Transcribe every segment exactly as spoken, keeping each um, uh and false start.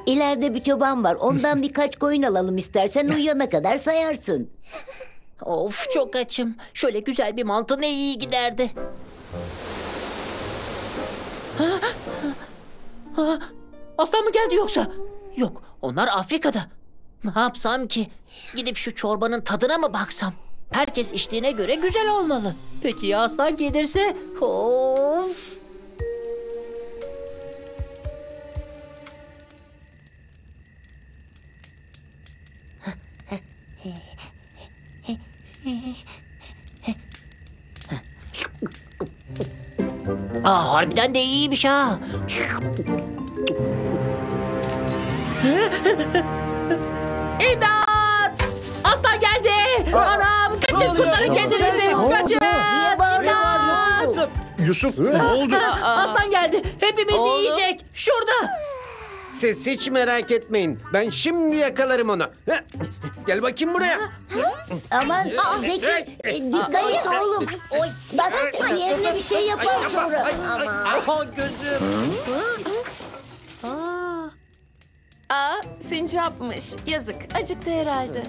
İleride bir çoban var. Ondan birkaç koyun alalım istersen, uyuyana kadar sayarsın. Of, çok açım. Şöyle güzel bir mantı ne iyi giderdi. Ha? Ha? Aslan mı geldi yoksa? Yok, onlar Afrika'da. Ne yapsam ki? Gidip şu çorbanın tadına mı baksam? Herkes içtiğine göre güzel olmalı. Peki ya aslan gelirse? Of! Aa, harbiden de iyiymiş ha. İmdat! Aslan geldi! Anam! Kaçın, kurtarın kendinizi! Kaçın! Niye bağırdın? İmdat! Yusuf ne oldu? Aslan geldi! Hepimizi Oğlum. yiyecek! Şurada! Siz hiç merak etmeyin. Ben şimdi yakalarım onu. Heh. Gel bakayım buraya. Aman Zeki, e, dikkat et oğlum. Oy, bakma yerine bir şey yapar sonra. Aman. Aha gözüm. Aa, sincapmış. Yazık. Acıktı herhalde.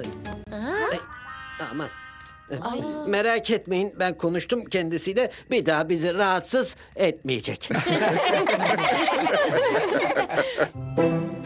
Aman. Merak etmeyin, ben konuştum kendisiyle, bir daha bizi rahatsız etmeyecek.